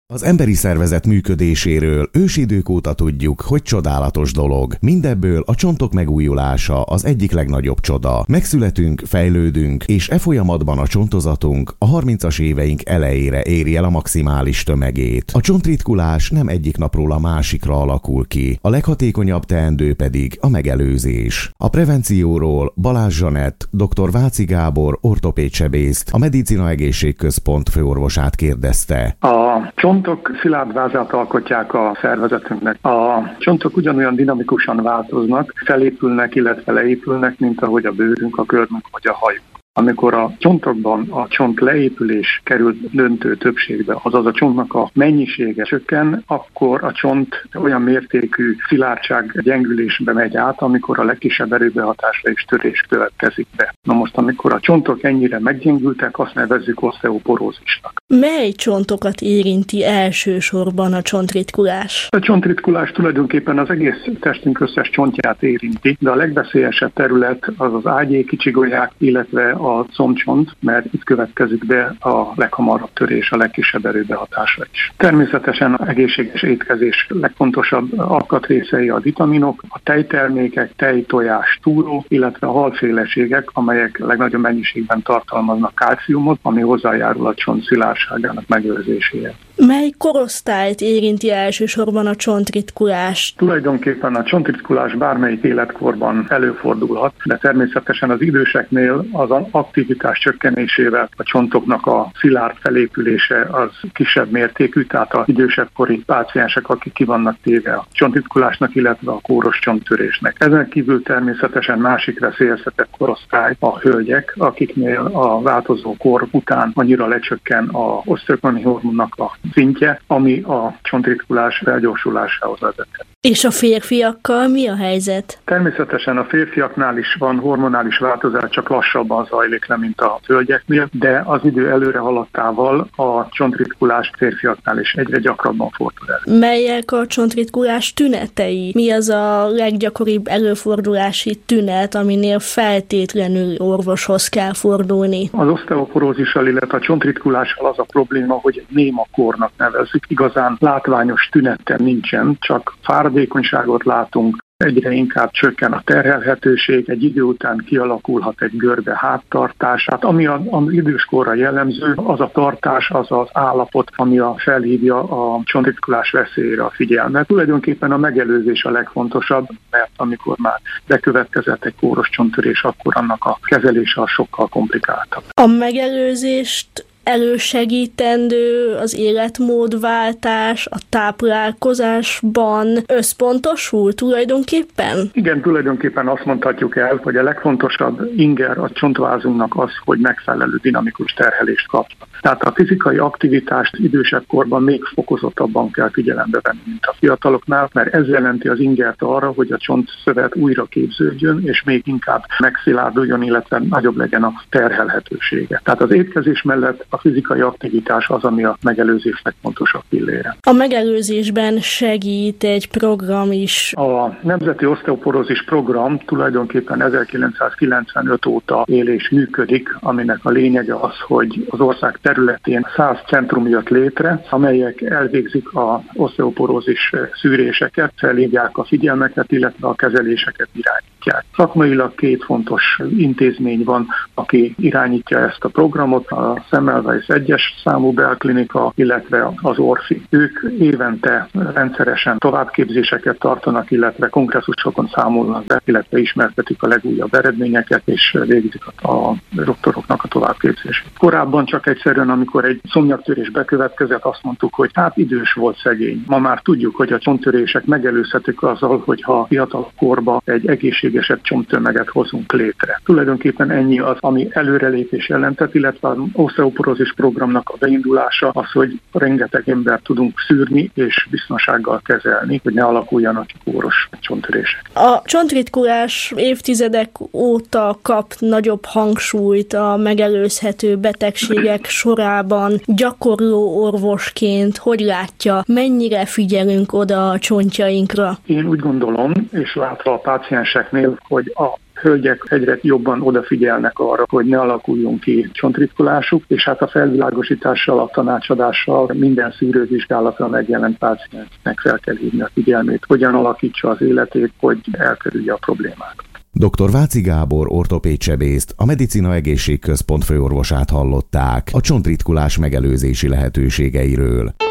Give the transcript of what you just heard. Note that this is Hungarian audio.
Az emberi szervezet működéséről ősidők óta tudjuk, hogy csodálatos dolog. Mindebből a csontok megújulása az egyik legnagyobb csoda. Megszületünk, fejlődünk, és e folyamatban a csontozatunk a 30-as éveink elejére éri el a maximális tömegét. A csontritkulás nem egyik napról a másikra alakul ki, a leghatékonyabb teendő pedig a megelőzés. A prevencióról Balázs Zsanett, dr. Váci Gábor ortopédsebészt, a Medicina Egészségközpont főorvosát kérdezte. A csontok szilárd vázát alkotják a szervezetünknek. A csontok ugyanolyan dinamikusan változnak, felépülnek, illetve leépülnek, mint ahogy a bőrünk, a körmünk vagy a hajunk. Amikor a csontokban a csont leépülés kerül döntő többségbe, azaz a csontnak a mennyisége csökken, akkor a csont olyan mértékű szilárdság gyengülésbe megy át, amikor a legkisebb erőbehatásra is törés következik be. Na most, amikor a csontok ennyire meggyengültek, azt nevezzük oszteoporózisnak. Mely csontokat érinti elsősorban a csontritkulás? A csontritkulás tulajdonképpen az egész testünk összes csontját érinti, de a legveszélyesebb terület az az ágyékicsigolyák, illetve a combcsont, mert itt következik be a leghamarabb törés, a legkisebb erőbehatásra is. Természetesen az egészséges étkezés legfontosabb alkatrészei a vitaminok, a tejtermékek, tej, tojás, túró, illetve a halféleségek, amelyek legnagyobb mennyiségben tartalmaznak kálciumot, ami hozzájárul a csont szilárdságának megőrzéséhez. Mely korosztályt érinti elsősorban a csontritkulás? Tulajdonképpen a csontritkulás bármelyik életkorban előfordulhat, de természetesen az időseknél az aktivitás csökkenésével a csontoknak a szilárd felépülése az kisebb mértékű, tehát az idősebb kori páciensek, akik ki vannak téve a csontritkulásnak, illetve a kóros csonttörésnek. Ezen kívül természetesen másik veszélyeztetett korosztály a hölgyek, akiknél a változó kor után annyira lecsökken az ösztrogén hormonnak a szintje, ami a csontritkulás felgyorsulásához vezethet. És a férfiakkal mi a helyzet? Természetesen a férfiaknál is van hormonális változás, csak lassabban zajlik le, mint a hölgyeknél, de az idő előre haladtával a csontritkulás férfiaknál is egyre gyakrabban fordul elő. Melyek a csontritkulás tünetei? Mi az a leggyakoribb előfordulási tünet, aminél feltétlenül orvoshoz kell fordulni? Az oszteoporózissal, illetve a csontritkulással az a probléma, hogy egy néma kornak nevezzük. Igazán látványos tünete nincsen, csak fáradékonyságot látunk, egyre inkább csökken a terhelhetőség, egy idő után kialakulhat egy görbe háttartás. Hát ami az időskorra jellemző, az a tartás, az az állapot, ami felhívja a csontritkulás veszélyére a figyelmet. Tulajdonképpen a megelőzés a legfontosabb, mert amikor már bekövetkezett egy kóros csonttörés, akkor annak a kezelése a sokkal komplikáltabb. A megelőzést elősegítendő az életmódváltás, a táplálkozásban összpontosul tulajdonképpen? Igen, tulajdonképpen azt mondhatjuk el, hogy a legfontosabb inger a csontvázunknak az, hogy megfelelő dinamikus terhelést kap. Tehát a fizikai aktivitást idősebb korban még fokozottabban kell figyelembe venni, mint a fiataloknál, mert ez jelenti az ingert arra, hogy a csontszövet újra képződjön, és még inkább megszilárduljon, illetve nagyobb legyen a terhelhetősége. Tehát az étkezés mellett a fizikai aktivitás az, ami a megelőzés legfontosabb pillére. A megelőzésben segít egy program is. A Nemzeti Oszteoporózis Program tulajdonképpen 1995 óta él és működik, aminek a lényege az, hogy az ország területén 100 centrum jött létre, amelyek elvégzik az oszteoporózis szűréseket, felhívják a figyelmeket, illetve a kezeléseket irányítják. Szakmailag két fontos intézmény van, aki irányítja ezt a programot, a Semmelweis 1-es számú belklinika, illetve az Orfi. Ők évente rendszeresen továbbképzéseket tartanak, illetve kongresszusokon számolnak be, illetve ismertetik a legújabb eredményeket, és végzik a doktoroknak a továbbképzését. Korábban csak egyszerűen, amikor egy szomnyaktörés bekövetkezett, azt mondtuk, hogy hát idős volt szegény. Ma már tudjuk, hogy a csonttörések megelőzhetők azzal, hogyha fiatal korba egy egészségesebb csonttömeget hozunk létre. Tulajdonképpen ennyi az, ami előrelépés jelentett, illetve az oszteoporózis programnak a beindulása az, hogy rengeteg embert tudunk szűrni és biztonsággal kezelni, hogy ne alakuljanak ki kóros csonttörések. A csontritkulás évtizedek óta kap nagyobb hangsúlyt a megelőzhető betegségek sorában. Gyakorló orvosként hogy látja, mennyire figyelünk oda a csontjainkra? Én úgy gondolom, és látva a pácienseknél, hogy a hölgyek egyre jobban odafigyelnek arra, hogy ne alakuljon ki csontritkulásuk, és hát a felvilágosítással, a tanácsadással minden szűrővizsgálatra megjelent páciensnek fel kell hívni a figyelmét, hogyan alakítsa az életét, hogy elkerülje a problémát. Dr. Váci Gábor ortopédsebészt, a Medicina Egészségközpont főorvosát hallották a csontritkulás megelőzési lehetőségeiről.